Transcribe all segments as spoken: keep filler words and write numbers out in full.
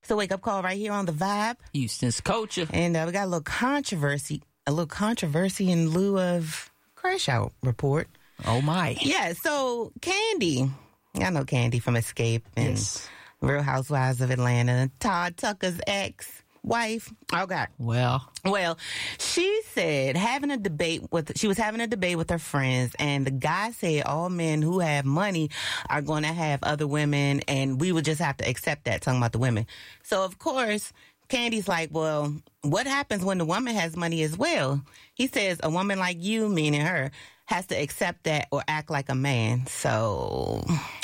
the Wake Up Call right here on The Vibe. Houston's culture. And uh, we got a little controversy, a little controversy in lieu of Crash Out report. Oh, my. Yeah, so Candy, I know Candy from Escape and Yes. Real Housewives of Atlanta, Todd Tucker's ex-wife. Okay. Well, Well, she said having a debate with, she was having a debate with her friends, and the guy said all men who have money are going to have other women, and we would just have to accept that, talking about the women. So, of course, Candy's like, well, what happens when the woman has money as well? He says a woman like you, meaning her, has to accept that or act like a man. So,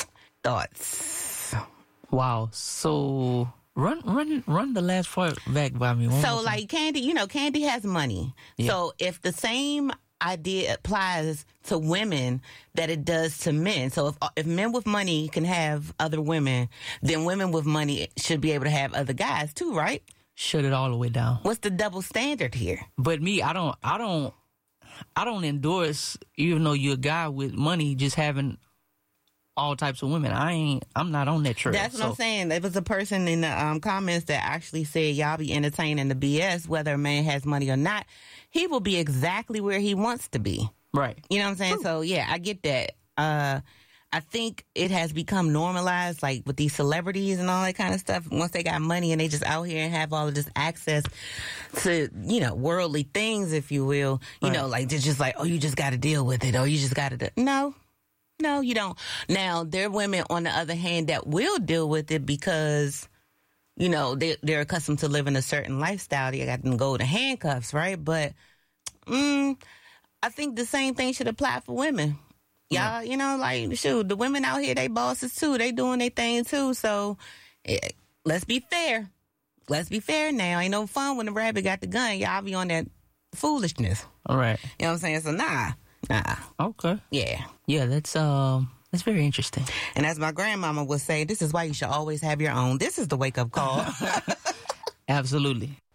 thoughts? wow. So run, run, run the last part back by me. One So, more time. like, Candy, you know, Candy has money. Yeah. So, if the same idea applies to women that it does to men, so if if men with money can have other women, then women with money should be able to have other guys too, right? Shut it all the way down. What's the double standard here? But me, I don't, I don't, I don't endorse, even though you're a guy with money, just having all types of women. I ain't, I'm not on that trail. That's what so. I'm saying. There was a person in the um, comments that actually said, y'all be entertaining the B S, whether a man has money or not. He will be exactly where he wants to be. Right. You know what I'm saying? So, yeah, I get that. Uh, I think it has become normalized, like with these celebrities and all that kind of stuff. Once they got money and they just out here and have all of this access to, you know, worldly things, if you will, you Right. know, like they're just like, oh, you just got to deal with it, or you just got to do. No, no, you don't. Now, there are women, on the other hand, that will deal with it because, you know, they, they're accustomed to living a certain lifestyle. They got them golden handcuffs, right? But mm, I think the same thing should apply for women. Y'all, you know, like, shoot, the women out here, they bosses too. They doing their thing too. So eh, let's be fair. Let's be fair now. Ain't no fun when the rabbit got the gun. Y'all be on that foolishness. All right. You know what I'm saying? So nah, nah, Okay. yeah. Yeah, that's, um, that's very interesting. And as my grandmama would say, this is why you should always have your own. This is the wake up call. Absolutely.